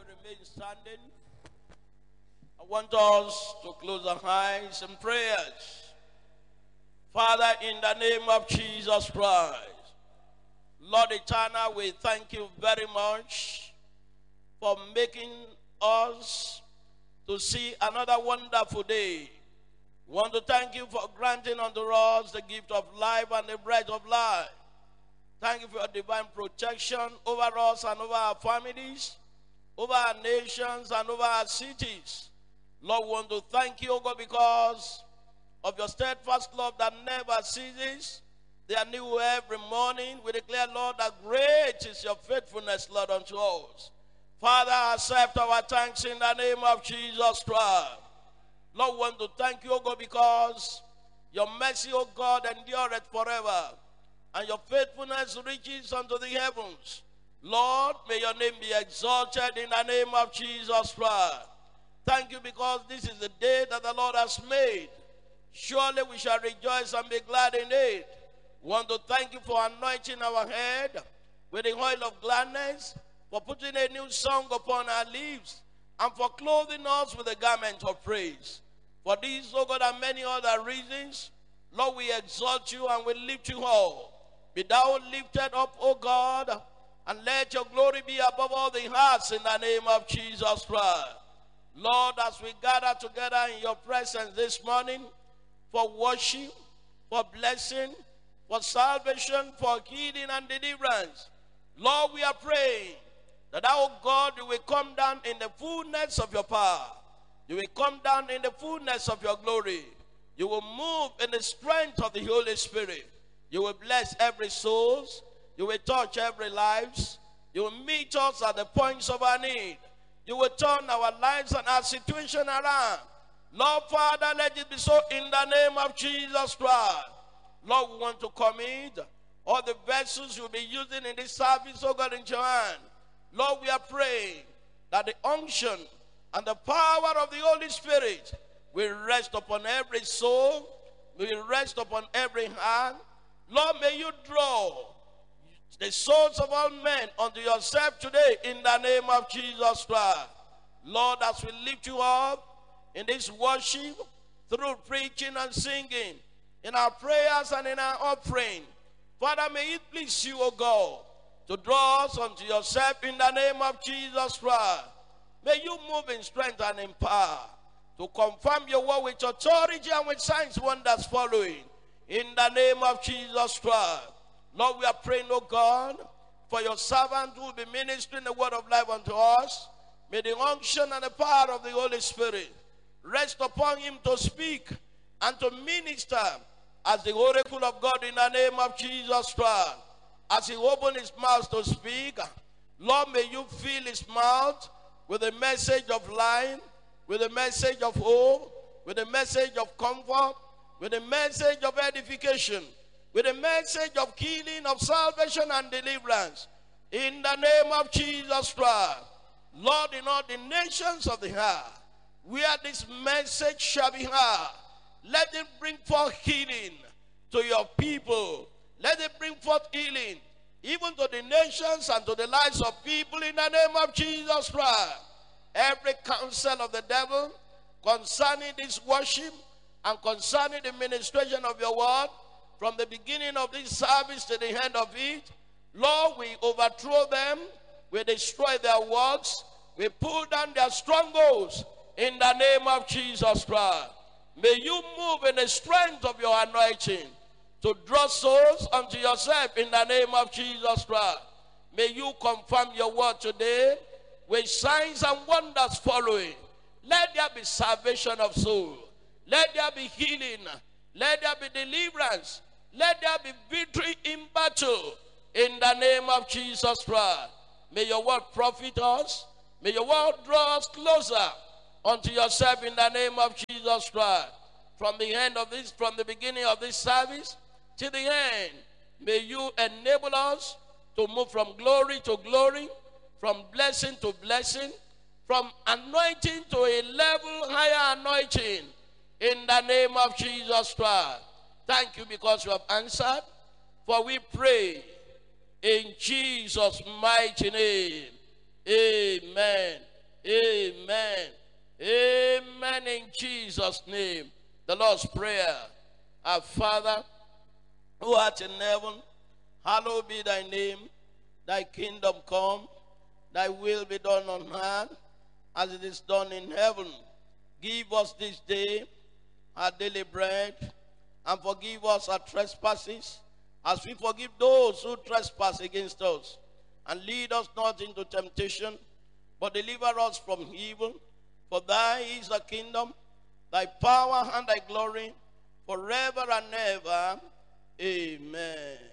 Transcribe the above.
remain standing. I want us to close our eyes in prayers. Father, in the name of Jesus Christ, Lord eternal, we thank you very much for making us to see another wonderful day. We want to thank you for granting unto us the gift of life and the breath of life. Thank you for your divine protection over us and over our families, over our nations and over our cities. Lord, we want to thank you, O God, because of your steadfast love that never ceases. They are new every morning. We declare, Lord, that great is your faithfulness, Lord, unto us. Father, accept our thanks in the name of Jesus Christ. Lord, we want to thank you, O God, because your mercy, O God, endureth forever, and your faithfulness reaches unto the heavens. Lord, may your name be exalted in the name of Jesus Christ. Thank you because this is the day that the Lord has made. Surely we shall rejoice and be glad in it. We want to thank you for anointing our head with the oil of gladness, for putting a new song upon our lips, and for clothing us with the garment of praise. For these, O God, and many other reasons, Lord, we exalt you and we lift you up. Be thou lifted up, O God, and let your glory be above all the hearts in the name of Jesus Christ. Lord, as we gather together in your presence this morning for worship, for blessing, for salvation, for healing and deliverance, Lord, we are praying that our God, you will come down in the fullness of your power. You will come down in the fullness of your glory. You will move in the strength of the Holy Spirit. You will bless every soul. You will touch every life. You will meet us at the points of our need. You will turn our lives and our situation around. Lord, Father, let it be so in the name of Jesus Christ. Lord, we want to commit all the vessels you'll be using in this service, oh God, in your hand. Lord, we are praying that the unction and the power of the Holy Spirit will rest upon every soul, will rest upon every hand. Lord, may you draw the souls of all men unto yourself today in the name of Jesus Christ. Lord, as we lift you up in this worship, through preaching and singing, in our prayers and in our offering, Father, may it please you, O God, to draw us unto yourself in the name of Jesus Christ. May you move in strength and in power to confirm your word with authority and with signs, wonders following. In the name of Jesus Christ. Lord, we are praying, oh God, for your servant who will be ministering the word of life unto us. May the unction and the power of the Holy Spirit rest upon him to speak and to minister as the oracle of God in the name of Jesus Christ. As he opens his mouth to speak, Lord, may you fill his mouth with a message of life, with a message of hope, with a message of comfort, with a message of edification, with a message of healing, of salvation and deliverance. In the name of Jesus Christ. Lord, in all the nations of the earth, where this message shall be heard, let it bring forth healing to your people. Let it bring forth healing even to the nations and to the lives of people in the name of Jesus Christ. Every counsel of the devil concerning this worship and concerning the ministration of your word, from the beginning of this service to the end of it, Lord, we overthrow them, we destroy their works, we pull down their strongholds in the name of Jesus Christ. May you move in the strength of your anointing to draw souls unto yourself in the name of Jesus Christ. May you confirm your word today with signs and wonders following. Let there be salvation of soul. Let there be healing. Let there be deliverance. Let there be victory in battle in the name of Jesus Christ. May your word profit us. May your word draw us closer unto yourself in the name of Jesus Christ. From the beginning of this service to the end, may you enable us to move from glory to glory, from blessing to blessing, from anointing to a level higher anointing in the name of Jesus Christ. Thank you because you have answered, for we pray in Jesus' mighty name. Amen. in Jesus' name. The Lord's Prayer. Our Father, who art in heaven, hallowed be thy name. Thy kingdom come, thy will be done on earth as it is done in heaven. Give us this day our daily bread, and forgive us our trespasses, as we forgive those who trespass against us. And lead us not into temptation, but deliver us from evil. For thy is the kingdom, thy power, and thy glory, forever and ever. Amen.